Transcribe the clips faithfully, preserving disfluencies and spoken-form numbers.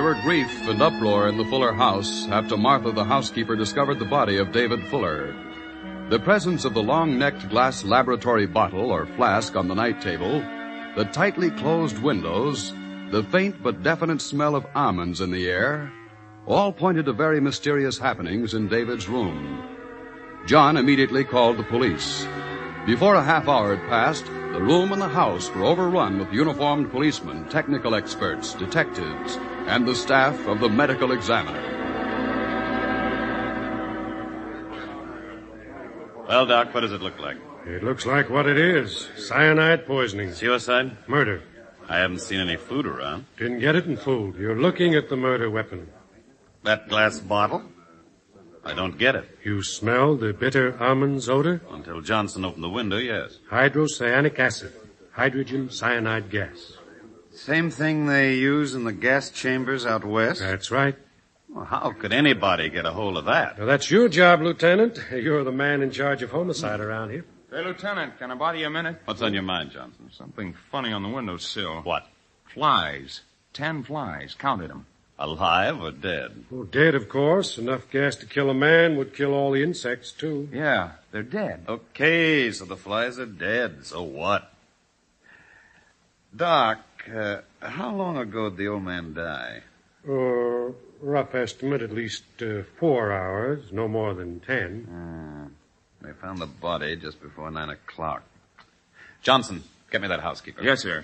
There were grief and uproar in the Fuller house after Martha, the housekeeper, discovered the body of David Fuller. The presence of the long-necked glass laboratory bottle or flask on the night table, the tightly closed windows, the faint but definite smell of almonds in the air, all pointed to very mysterious happenings in David's room. John immediately called the police. Before a half hour had passed, the room and the house were overrun with uniformed policemen, technical experts, detectives, and the staff of the medical examiner. Well, Doc, what does it look like? It looks like what it is. Cyanide poisoning. Suicide? Murder. I haven't seen any food around. Didn't get it in food. You're looking at the murder weapon. That glass bottle? I don't get it. You smell the bitter almonds odor? Until Johnson opened the window, yes. Hydrocyanic acid. Hydrogen cyanide gas. Same thing they use in the gas chambers out west? That's right. Well, how could anybody get a hold of that? Well, that's your job, Lieutenant. You're the man in charge of homicide around here. Hey, Lieutenant, can I bother you a minute? What's on your mind, Johnson? Something funny on the windowsill. What? Flies. Ten flies. Counted them. Alive or dead? Oh, dead, of course. Enough gas to kill a man would kill all the insects, too. Yeah, they're dead. Okay, so the flies are dead. So what? Doc, uh, how long ago did the old man die? Uh, rough estimate, at least uh, four hours, no more than ten. Hmm. They found the body just before nine o'clock. Johnson, get me that housekeeper. Yes, sir.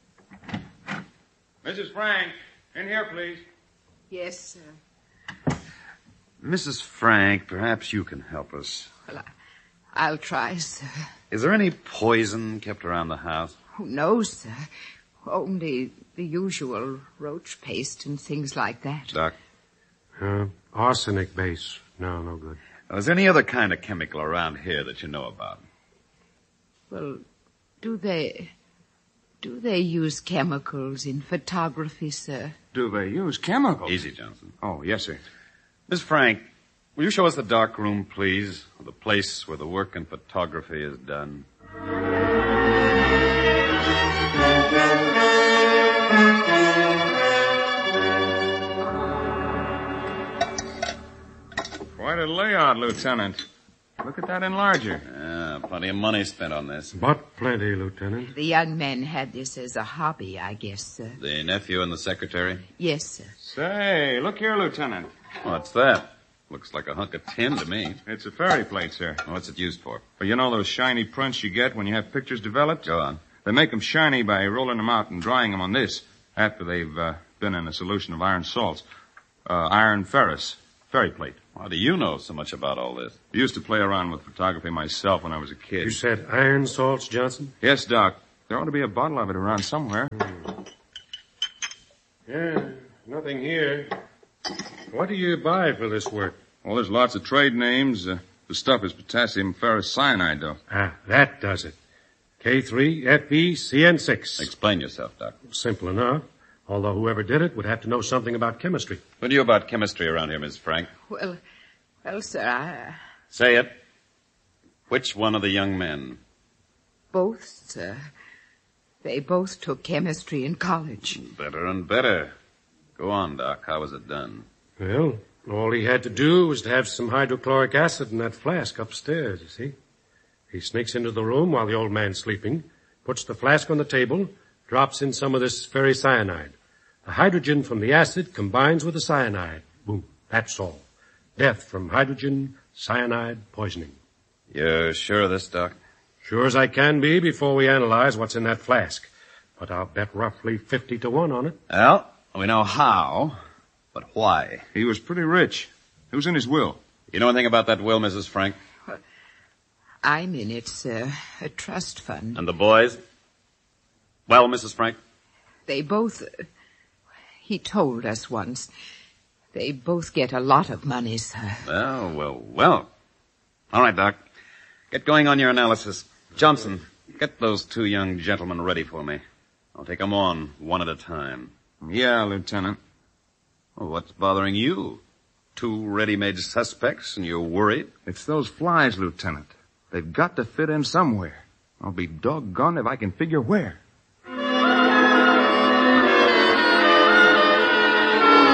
Missus Frank, in here, please. Yes, sir. Missus Frank, perhaps you can help us. Well, I, I'll try, sir. Is there any poison kept around the house? Oh, no, sir. Only the usual roach paste and things like that. Doc? Uh, arsenic base. No, no good. Now, is there any other kind of chemical around here that you know about? Well, do they... Do they use chemicals in photography, sir? Do they use chemicals? Easy, Johnson. Oh, yes, sir. Miss Frank, will you show us the dark room, please? The place where the work in photography is done. Quite a layout, Lieutenant. Look at that enlarger. Yeah, plenty of money spent on this. But plenty, Lieutenant. The young man had this as a hobby, I guess, sir. The nephew and the secretary? Yes, sir. Say, look here, Lieutenant. What's that? Looks like a hunk of tin to me. It's a ferry plate, sir. What's it used for? Well, you know those shiny prints you get when you have pictures developed? Go on. They make them shiny by rolling them out and drying them on this after they've uh, been in a solution of iron salts. Uh, iron ferrous. Ferry plate. How do you know so much about all this? I used to play around with photography myself when I was a kid. You said iron salts, Johnson? Yes, Doc. There ought to be a bottle of it around somewhere. Yeah, nothing here. What do you buy for this work? Well, there's lots of trade names. Uh, the stuff is potassium ferrous cyanide, though. Ah, that does it. K three F E C N six. Explain yourself, Doc. Simple enough. Although whoever did it would have to know something about chemistry. What do you about chemistry around here, Miss Frank? Well, well, sir, I... Say it. Which one of the young men? Both, sir. They both took chemistry in college. Better and better. Go on, Doc. How was it done? Well, all he had to do was to have some hydrochloric acid in that flask upstairs, you see. He sneaks into the room while the old man's sleeping, puts the flask on the table, drops in some of this ferricyanide. The hydrogen from the acid combines with the cyanide. Boom. That's all. Death from hydrogen cyanide poisoning. You're sure of this, Doc? Sure as I can be before we analyze what's in that flask. But I'll bet roughly fifty to one on it. Well, we know how, but why? He was pretty rich. Who's in his will? You know anything about that will, Missus Frank? I'm in it, sir. A trust fund. And the boys? Well, Missus Frank? They both... Uh, he told us once. They both get a lot of money, sir. Well, well, well. All right, Doc. Get going on your analysis. Johnson, get those two young gentlemen ready for me. I'll take them on one at a time. Yeah, Lieutenant. Well, what's bothering you? Two ready-made suspects and you're worried? It's those flies, Lieutenant. They've got to fit in somewhere. I'll be doggone if I can figure where.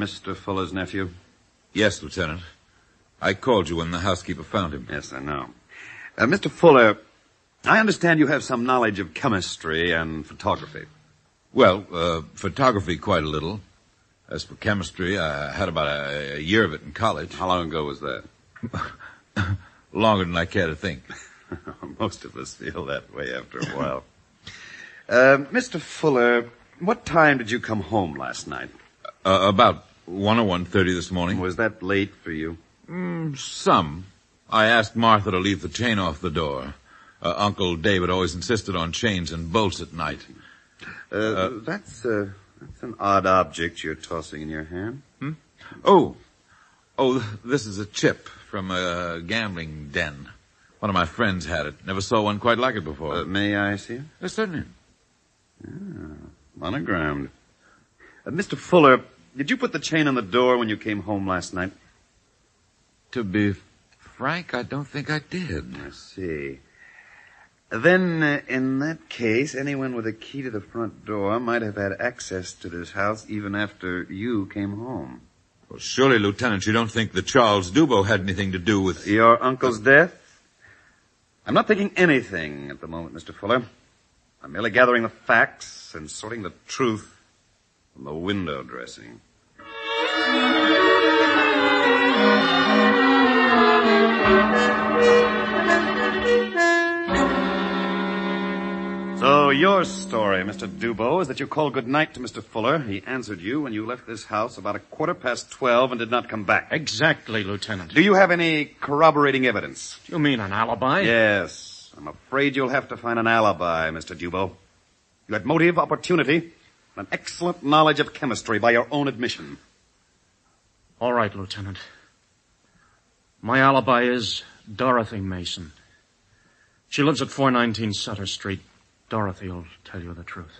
Mister Fuller's nephew? Yes, Lieutenant. I called you when the housekeeper found him. Yes, I know. Uh, Mister Fuller, I understand you have some knowledge of chemistry and photography. Well, uh, photography quite a little. As for chemistry, I had about a, a year of it in college. How long ago was that? Longer than I care to think. Most of us feel that way after a while. uh, Mister Fuller, what time did you come home last night? Uh, about one or one thirty this morning. Was that late for you? Mm, some. I asked Martha to leave the chain off the door. Uh, Uncle David always insisted on chains and bolts at night. Uh, uh, that's, uh, that's an odd object you're tossing in your hand. Hmm? Oh. Oh, this is a chip from a gambling den. One of my friends had it. Never saw one quite like it before. Uh, may I see it? Yes, certainly. Ah, monogrammed. Uh, Mister Fuller, did you put the chain on the door when you came home last night? To be frank, I don't think I did. I see. Then, uh, in that case, anyone with a key to the front door might have had access to this house even after you came home. Well, surely, Lieutenant, you don't think that Charles Dubo had anything to do with... Your uncle's death? I'm not thinking anything at the moment, Mister Fuller. I'm merely gathering the facts and sorting the truth from the window dressing. So your story, Mister Dubo, is that you called good night to Mister Fuller. He answered you when you left this house about a quarter past twelve and did not come back. Exactly, Lieutenant. Do you have any corroborating evidence? You mean an alibi? Yes. I'm afraid you'll have to find an alibi, Mister Dubo. You had motive, opportunity, and an excellent knowledge of chemistry by your own admission. All right, Lieutenant. My alibi is Dorothy Mason. She lives at four nineteen Sutter Street. Dorothy will tell you the truth.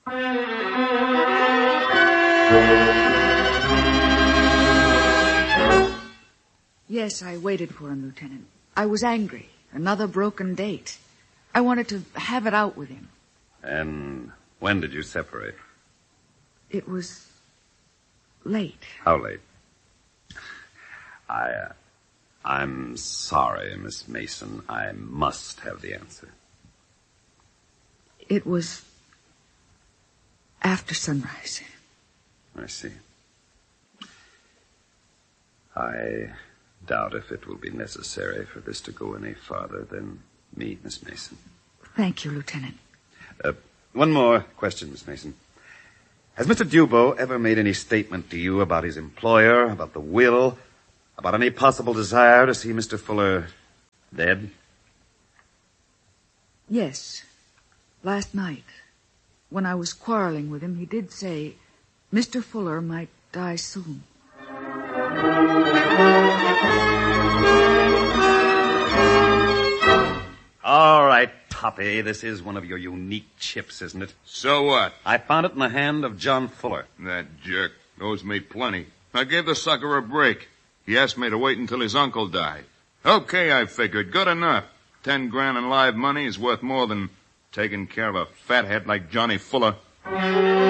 Yes, I waited for him, Lieutenant. I was angry. Another broken date. I wanted to have it out with him. And when did you separate? It was late. How late? I, uh, I'm sorry, Miss Mason. I must have the answer. It was after sunrise. I see. I doubt if it will be necessary for this to go any farther than me, Miss Mason. Thank you, Lieutenant. Uh, one more question, Miss Mason. Has Mister Dubo ever made any statement to you about his employer, about the will, about any possible desire to see Mister Fuller dead? Yes. Last night, when I was quarreling with him, he did say Mister Fuller might die soon. All right, Toppy, this is one of your unique chips, isn't it? So what? I found it in the hand of John Fuller. That jerk owes me plenty. I gave the sucker a break. He asked me to wait until his uncle died. Okay, I figured. Good enough. Ten grand in live money is worth more than taking care of a fathead like Johnny Fuller.